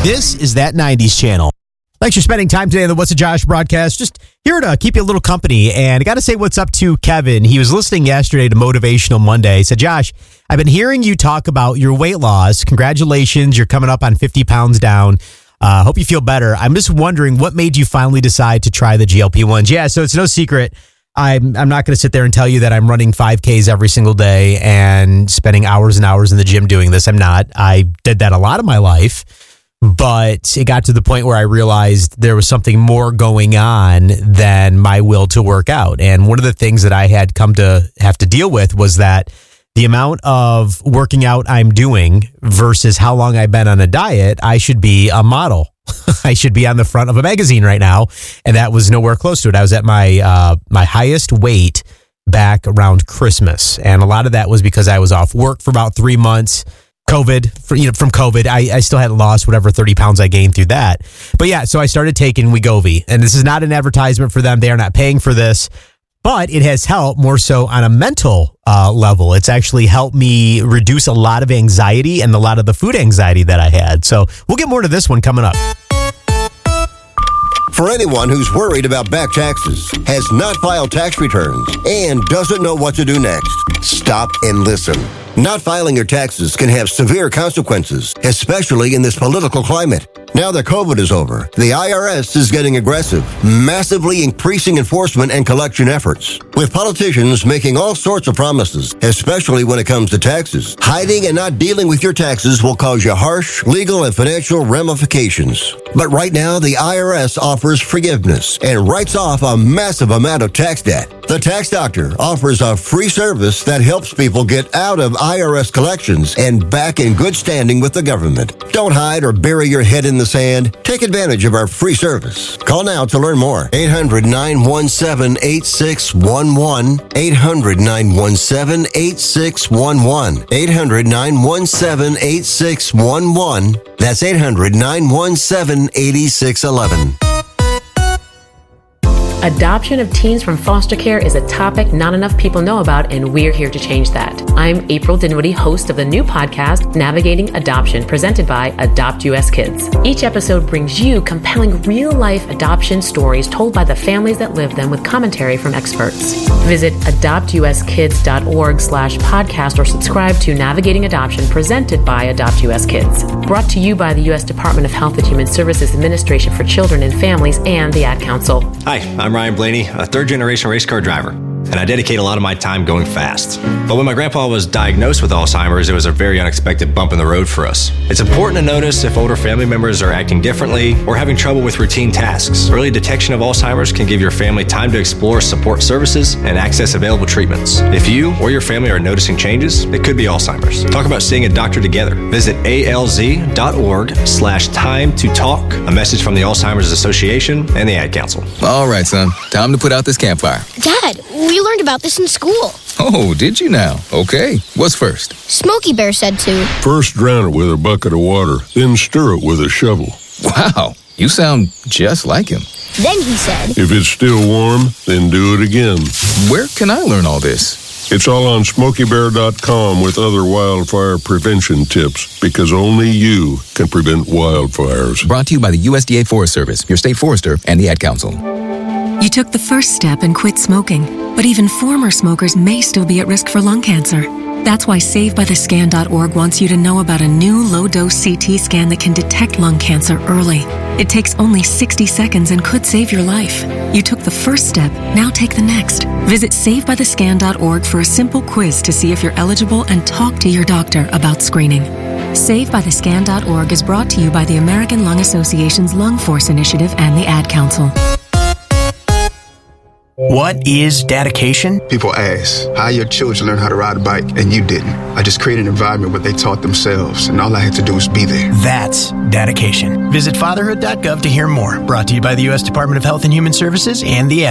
This is That 90s Channel. Thanks for spending time today on the What's a Josh broadcast. Just here to keep you a little company. And I got to say what's up to Kevin. He was listening yesterday to Motivational Monday. He said, Josh, I've been hearing you talk about your weight loss. Congratulations. You're coming up on 50 pounds down. Hope you feel better. I'm just wondering what made you finally decide to try the GLP-1s. Yeah, so it's no secret. I'm not going to sit there and tell you that I'm running 5Ks every single day and spending hours and hours in the gym doing this. I'm not. I did that a lot of my life, but it got to the point where I realized there was something more going on than my will to work out. And one of the things that I had come to have to deal with was that the amount of working out I'm doing versus how long I've been on a diet, I should be a model. I should be on the front of a magazine right now. And that was nowhere close to it. I was at my my highest weight back around Christmas. And a lot of that was because I was off work for about 3 months. From COVID, I still hadn't lost whatever 30 pounds I gained through that. But yeah, so I started taking Wegovy. And this is not an advertisement for them. They are not paying for this. But it has helped more so on a mental level. It's actually helped me reduce a lot of anxiety and a lot of the food anxiety that I had. So we'll get more to this one coming up. For anyone who's worried about back taxes, has not filed tax returns, and doesn't know what to do next, stop and listen. Not filing your taxes can have severe consequences, especially in this political climate. Now that COVID is over, the IRS is getting aggressive, massively increasing enforcement and collection efforts. With politicians making all sorts of promises, especially when it comes to taxes, hiding and not dealing with your taxes will cause you harsh legal and financial ramifications. But right now, the IRS offers forgiveness and writes off a massive amount of tax debt. The Tax Doctor offers a free service that helps people get out of IRS collections and back in good standing with the government. Don't hide or bury your head in the sand. Take advantage of our free service. Call now to learn more. 800-917-8611. 800-917-8611. 800-917-8611. That's 800-917-8611. Adoption of teens from foster care is a topic not enough people know about, and we're here to change that. I'm April Dinwiddie, host of the new podcast, Navigating Adoption, presented by Adopt US Kids. Each episode brings you compelling real-life adoption stories told by the families that live them with commentary from experts. Visit adoptuskids.org/podcast or subscribe to Navigating Adoption, presented by Adopt US Kids. Brought to you by the U.S. Department of Health and Human Services Administration for Children and Families and the Ad Council. Hi, I'm Ryan Blaney, a third-generation race car driver, and I dedicate a lot of my time going fast. But when my grandpa was diagnosed with Alzheimer's, it was a very unexpected bump in the road for us. It's important to notice if older family members are acting differently or having trouble with routine tasks. Early detection of Alzheimer's can give your family time to explore support services and access available treatments. If you or your family are noticing changes, it could be Alzheimer's. Talk about seeing a doctor together. Visit alz.org/time to talk. A message from the Alzheimer's Association and the Ad Council. All right, son. Time to put out this campfire. Dad, we learned about this in school. Oh, did you now? Okay. What's first? Smokey Bear said to. First drown it with a bucket of water, then stir it with a shovel. Wow, you sound just like him. Then he said. If it's still warm, then do it again. Where can I learn all this? It's all on SmokeyBear.com with other wildfire prevention tips, because only you can prevent wildfires. Brought to you by the USDA Forest Service, your state forester, and the Ad Council. You took the first step and quit smoking, but even former smokers may still be at risk for lung cancer. That's why SaveByTheScan.org wants you to know about a new low-dose CT scan that can detect lung cancer early. It takes only 60 seconds and could save your life. You took the first step, now take the next. Visit SaveByTheScan.org for a simple quiz to see if you're eligible and talk to your doctor about screening. SaveByTheScan.org is brought to you by the American Lung Association's Lung Force Initiative and the Ad Council. What is dedication? People ask, how your children learn how to ride a bike and you didn't? I just created an environment where they taught themselves, and all I had to do was be there. That's dedication. Visit fatherhood.gov to hear more. Brought to you by the U.S. Department of Health and Human Services and the